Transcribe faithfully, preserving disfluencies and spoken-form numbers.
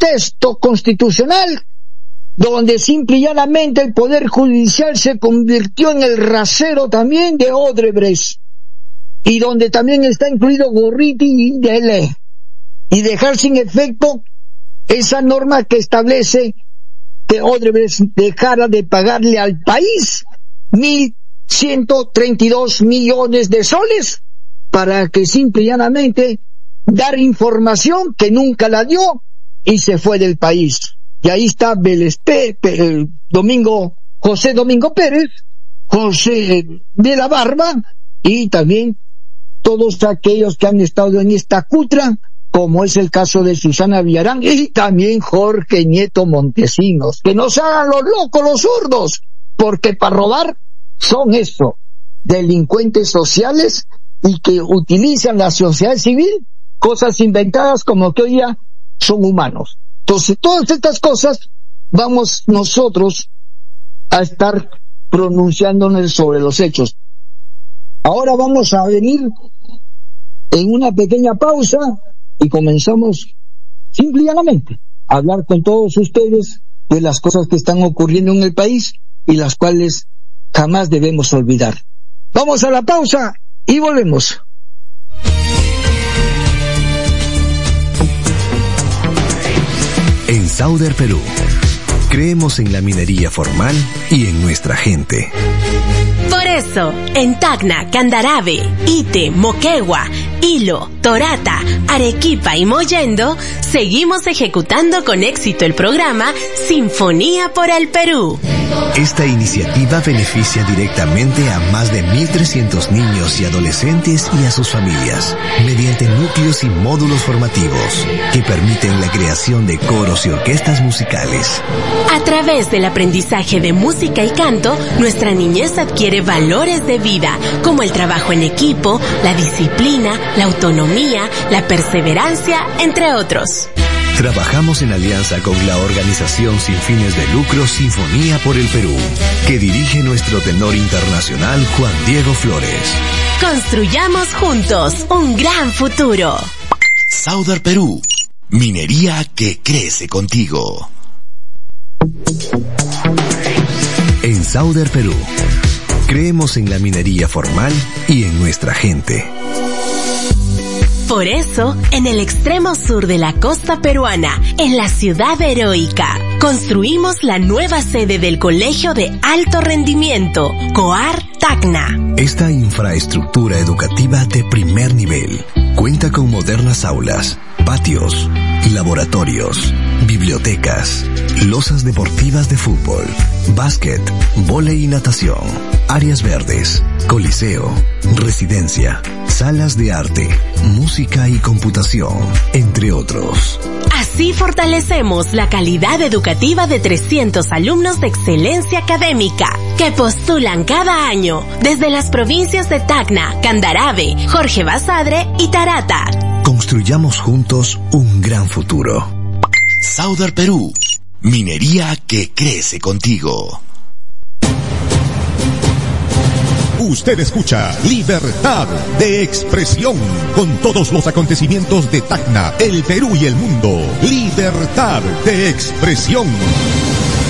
texto constitucional donde simple y llanamente el Poder Judicial se convirtió en el rasero también de Odebrecht, y donde también está incluido Gorriti y Dele, y dejar sin efecto esa norma que establece que Odebrecht dejara de pagarle al país mil ciento treinta y dos millones de soles para que simple y llanamente dar información que nunca la dio y se fue del país. Y ahí está Belespe, eh, Domingo, José Domingo Pérez, José de la Barba, y también todos aquellos que han estado en esta cutra, como es el caso de Susana Villarán, y también Jorge Nieto Montesinos. Que no se hagan los locos, los zurdos, porque para robar son eso, delincuentes sociales, y que utilizan la sociedad civil, cosas inventadas como que hoy ya son humanos. Entonces, todas estas cosas vamos nosotros a estar pronunciándonos sobre los hechos. Ahora vamos a venir en una pequeña pausa y comenzamos simple y llanamente a hablar con todos ustedes de las cosas que están ocurriendo en el país y las cuales jamás debemos olvidar. Vamos a la pausa y volvemos. En Sauder Perú, creemos en la minería formal y en nuestra gente. Por eso, en Tacna, Candarave, Ite, Moquegua, Hilo, Torata, Arequipa y Mollendo, seguimos ejecutando con éxito el programa Sinfonía por el Perú. Esta iniciativa beneficia directamente a más de mil trescientos niños y adolescentes y a sus familias, mediante núcleos y módulos formativos que permiten la creación de coros y orquestas musicales. A través del aprendizaje de música y canto, nuestra niñez adquiere valores de vida, como el trabajo en equipo, la disciplina, la autonomía, la perseverancia, entre otros. Trabajamos en alianza con la organización sin fines de lucro Sinfonía por el Perú, que dirige nuestro tenor internacional Juan Diego Flores. Construyamos juntos un gran futuro. Sauder Perú, minería que crece contigo. En Sauder Perú, creemos en la minería formal y en nuestra gente. Por eso, en el extremo sur de la costa peruana, en la ciudad heroica, construimos la nueva sede del Colegio de Alto Rendimiento, COAR Tacna. Esta infraestructura educativa de primer nivel cuenta con modernas aulas, patios, laboratorios, bibliotecas, losas deportivas de fútbol, básquet, vóley y natación, áreas verdes, coliseo, residencia, salas de arte, música y computación, entre otros. Así fortalecemos la calidad educativa de trescientos alumnos de excelencia académica que postulan cada año desde las provincias de Tacna, Candarave, Jorge Basadre y Tarata. Construyamos juntos un gran futuro. Sauder Perú, minería que crece contigo. Usted escucha Libertad de Expresión con todos los acontecimientos de Tacna, el Perú y el mundo. Libertad de Expresión.